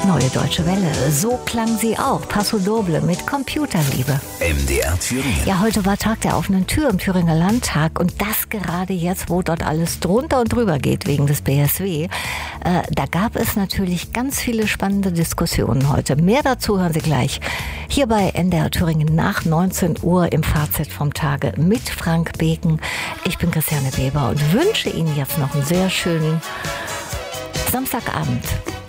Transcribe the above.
Neue Deutsche Welle. So klang sie auch. Paso Doble mit Computerliebe. MDR Thüringen. Ja, heute war Tag der offenen Tür im Thüringer Landtag und das gerade jetzt, wo dort alles drunter und drüber geht wegen des BSW. Da gab es natürlich ganz viele spannende Diskussionen heute. Mehr dazu hören Sie gleich hier bei NDR Thüringen nach 19 Uhr im Fazit vom Tage mit Frank Beken. Ich bin Christiane Weber und wünsche Ihnen jetzt noch einen sehr schönen Samstagabend.